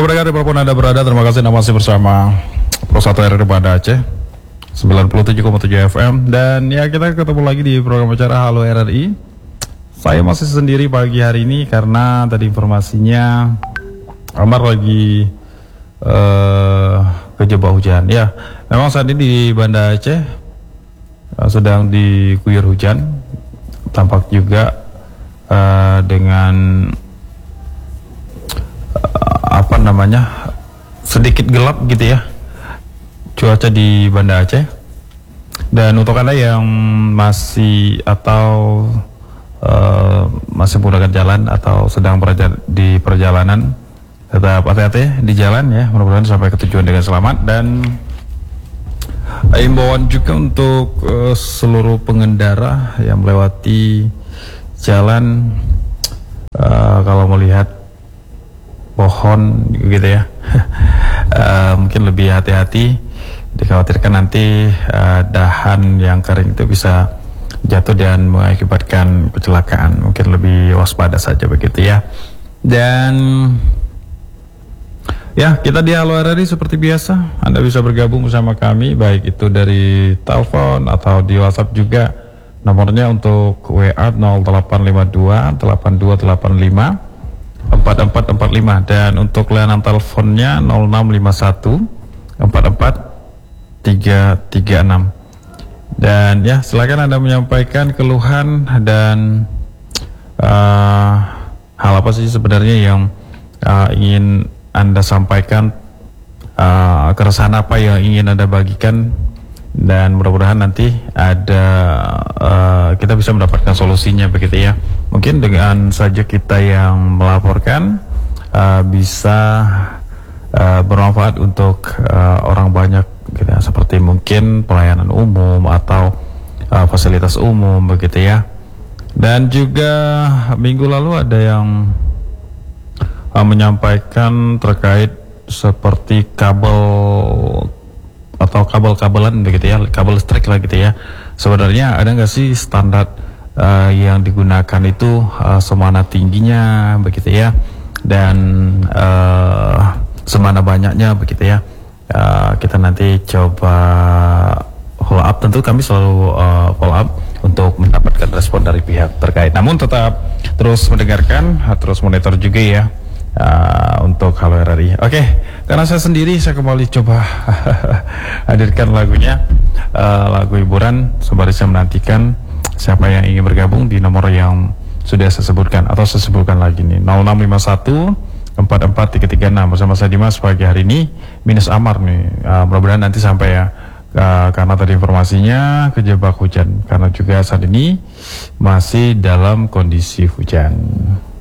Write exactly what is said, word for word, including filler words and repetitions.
Oke pendengar dimanapun Anda berada, terima kasih Anda masih bersama Pro satu R R I Banda Aceh sembilan puluh tujuh koma tujuh F M. Dan ya kita ketemu lagi di program acara Halo R R I. Saya masih sendiri pagi hari ini karena tadi informasinya Amar lagi uh, kejebak hujan. Ya memang saat ini di Banda Aceh uh, sedang diguyur hujan. Tampak juga uh, dengan apa namanya sedikit gelap gitu ya cuaca di Banda Aceh. Dan untuk Anda yang masih atau uh, masih menggunakan jalan atau sedang berada di perjalanan, tetap hati-hati di jalan ya, mudah-mudahan sampai ke tujuan dengan selamat. Dan himbauan juga untuk uh, seluruh pengendara yang melewati jalan, uh, kalau melihat pohon gitu ya uh, mungkin lebih hati-hati, dikhawatirkan nanti uh, dahan yang kering itu bisa jatuh dan mengakibatkan kecelakaan. Mungkin lebih waspada saja begitu ya. Dan ya kita di Halo R R I seperti biasa, Anda bisa bergabung bersama kami baik itu dari telepon atau di WhatsApp juga. Nomornya untuk W A nol delapan lima dua delapan dua delapan lima empat empat empat lima, dan untuk layanan teleponnya nol enam lima satu empat empat tiga tiga enam. Dan ya silakan Anda menyampaikan keluhan dan uh, hal apa sih sebenarnya yang uh, ingin Anda sampaikan, uh, keresahan apa yang ingin Anda bagikan, dan mudah-mudahan nanti ada uh, kita bisa mendapatkan solusinya begitu ya. Mungkin dengan saja kita yang melaporkan uh, bisa uh, bermanfaat untuk uh, orang banyak gitu ya, seperti mungkin pelayanan umum atau uh, fasilitas umum begitu ya. Dan juga minggu lalu ada yang uh, menyampaikan terkait seperti kabel atau kabel-kabelan begitu ya, kabel listrik lah gitu ya. Sebenarnya ada nggak sih standar uh, yang digunakan itu uh, semana tingginya begitu ya, dan uh, semana banyaknya begitu ya. Uh, kita nanti coba follow up, tentu kami selalu uh, follow up untuk mendapatkan respon dari pihak terkait. Namun tetap terus mendengarkan, terus monitor juga ya. Uh, untuk Halo R R I. Oke, okay, karena saya sendiri, saya kembali coba hadirkan lagunya, uh, lagu hiburan sembari saya menantikan siapa yang ingin bergabung di nomor yang sudah saya sebutkan atau saya sebutkan lagi nih, nol enam lima satu empat empat tiga tiga enam. Bersama saya Dimas pagi hari ini minus Amar nih. Uh, mudah-mudahan nanti sampai ya, uh, karena tadi informasinya kejebak hujan, karena juga saat ini masih dalam kondisi hujan.